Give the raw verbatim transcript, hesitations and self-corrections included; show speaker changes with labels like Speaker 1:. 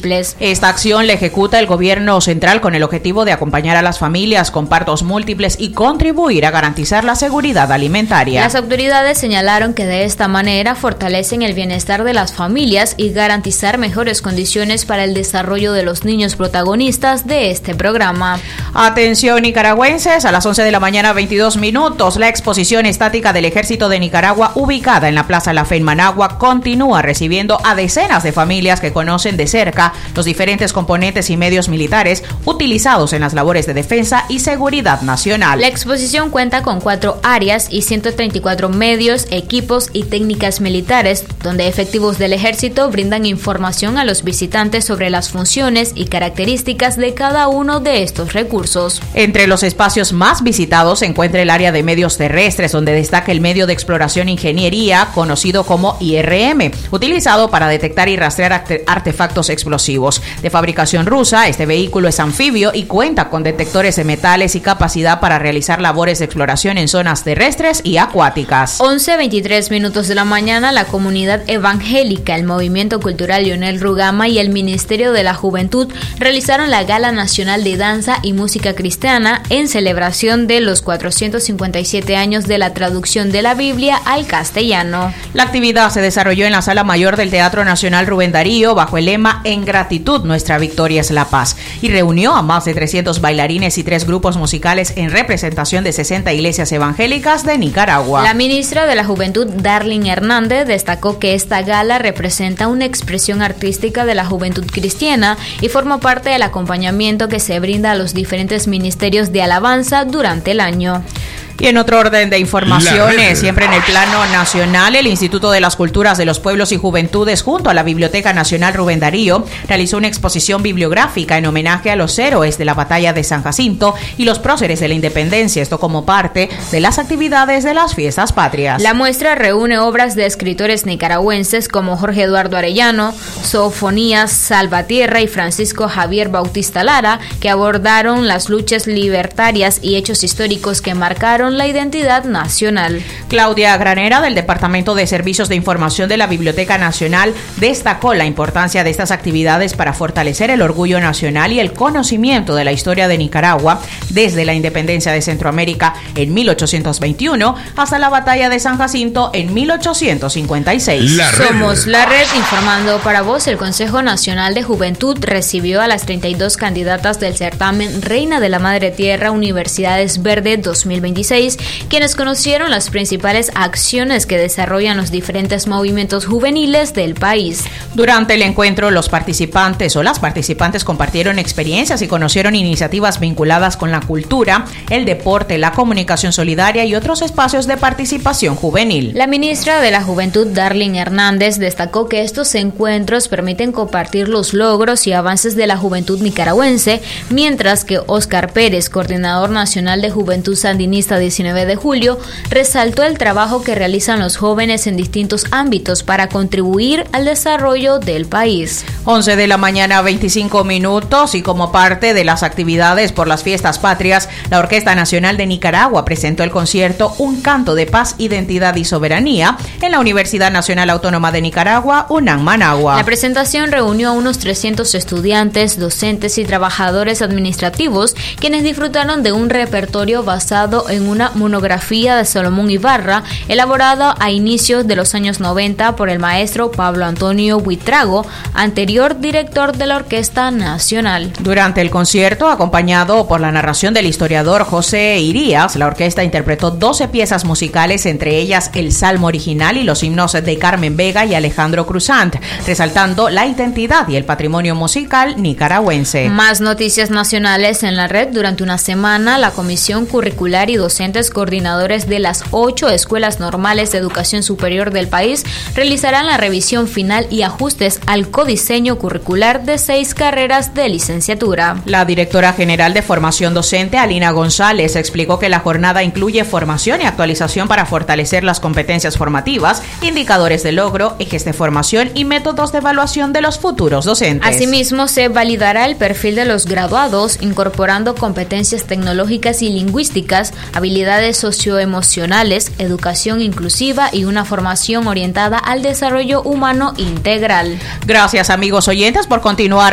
Speaker 1: múltiples.
Speaker 2: Esta acción la ejecuta el gobierno central con el objetivo de acompañar a las familias con partos múltiples y contribuir a garantizar la seguridad alimentaria.
Speaker 1: Las autoridades señalaron que de esta manera fortalecen el bienestar de las familias y garantizar mejores condiciones para el desarrollo de los niños protagonistas de este programa.
Speaker 2: Atención nicaragüenses, a las once de la mañana veintidós minutos, la exposición estática del Ejército de Nicaragua ubicada en la Plaza La Fe en Managua continúa recibiendo a decenas de familias que conocen de cerca los diferentes componentes y medios militares utilizados en las labores de defensa y seguridad nacional.
Speaker 1: La exposición cuenta con cuatro áreas y ciento treinta y cuatro medios, equipos y técnicas militares, donde efectivos del Ejército brindan información a los visitantes sobre las funciones y características de cada uno de estos recursos.
Speaker 2: Entre los espacios más visitados se encuentra el área de medios terrestres, donde destaca el medio de exploración e ingeniería conocido como I R M, utilizado para detectar y rastrear artefactos explosivos. De fabricación rusa, este vehículo es anfibio y cuenta con detectores de metales y capacidad para realizar labores de exploración en zonas terrestres y acuáticas.
Speaker 1: once veintitrés minutos de la mañana, la comunidad evangélica, el Movimiento Cultural Lionel Rugama y el Ministerio de la Juventud realizaron la Gala Nacional de Danza y Música Cristiana en celebración de los cuatrocientos cincuenta y siete años de la traducción de la Biblia al castellano.
Speaker 2: La actividad se desarrolló en la Sala Mayor del Teatro Nacional Rubén Darío bajo el lema En gratitud, nuestra victoria es la paz, y reunió a más de trescientos bailarines y tres grupos musicales en representación de sesenta iglesias evangélicas de Nicaragua.
Speaker 1: La ministra de la Juventud, Darlene Hernández, destacó que esta gala representa una expresión artística de la juventud cristiana y forma parte del acompañamiento que se brinda a los diferentes ministerios de alabanza durante el año.
Speaker 2: Y en otro orden de informaciones, siempre en el plano nacional, el Instituto de las Culturas de los Pueblos y Juventudes, junto a la Biblioteca Nacional Rubén Darío, realizó una exposición bibliográfica en homenaje a los héroes de la Batalla de San Jacinto y los próceres de la Independencia, esto como parte de las actividades de las fiestas patrias.
Speaker 1: La muestra reúne obras de escritores nicaragüenses como Jorge Eduardo Arellano, Sofonías Salvatierra y Francisco Javier Bautista Lara, que abordaron las luchas libertarias y hechos históricos que marcaron la identidad nacional.
Speaker 2: Claudia Granera, del Departamento de Servicios de Información de la Biblioteca Nacional, destacó la importancia de estas actividades para fortalecer el orgullo nacional y el conocimiento de la historia de Nicaragua desde la independencia de Centroamérica en mil ochocientos veintiuno hasta la Batalla de San Jacinto en mil ochocientos cincuenta y seis.
Speaker 1: La Somos la red, informando para vos. El Consejo Nacional de Juventud recibió a las treinta y dos candidatas del certamen Reina de la Madre Tierra Universidades Verde dos mil veintiséis, quienes conocieron las principales acciones que desarrollan los diferentes movimientos juveniles del país.
Speaker 2: Durante el encuentro, los participantes o las participantes compartieron experiencias y conocieron iniciativas vinculadas con la cultura, el deporte, la comunicación solidaria y otros espacios de participación juvenil.
Speaker 1: La ministra de la Juventud, Darlene Hernández, destacó que estos encuentros permiten compartir los logros y avances de la juventud nicaragüense, mientras que Óscar Pérez, coordinador nacional de Juventud Sandinista diecinueve de julio, resaltó el trabajo que realizan los jóvenes en distintos ámbitos para contribuir al desarrollo del país.
Speaker 2: once de la mañana veinticinco minutos, y como parte de las actividades por las fiestas patrias, la Orquesta Nacional de Nicaragua presentó el concierto Un canto de paz, identidad y soberanía en la Universidad Nacional Autónoma de Nicaragua, UNAM Managua.
Speaker 1: La presentación reunió a unos trescientos estudiantes, docentes y trabajadores administrativos, quienes disfrutaron de un repertorio basado en una monografía de Salomón Ibarra, elaborada a inicios de los años noventa por el maestro Pablo Antonio Buitrago, anterior director de la Orquesta Nacional.
Speaker 2: Durante el concierto, acompañado por la narración del historiador José Irías, la orquesta interpretó doce piezas musicales, entre ellas el Salmo original y los himnos de Carmen Vega y Alejandro Cruzant, resaltando la identidad y el patrimonio musical nicaragüense.
Speaker 1: Más noticias nacionales en la red. Durante una semana, la Comisión Curricular y docentes coordinadores de las ocho escuelas normales de educación superior del país realizarán la revisión final y ajustes al codiseño curricular de seis carreras de licenciatura.
Speaker 2: La directora general de Formación Docente, Alina González, explicó que la jornada incluye formación y actualización para fortalecer las competencias formativas, indicadores de logro, ejes de formación y métodos de evaluación de los futuros docentes.
Speaker 1: Asimismo, se validará el perfil de los graduados, incorporando competencias tecnológicas y lingüísticas, habilidades socioemocionales, educación inclusiva y una formación orientada al desarrollo humano integral.
Speaker 2: Gracias, amigos oyentes, por continuar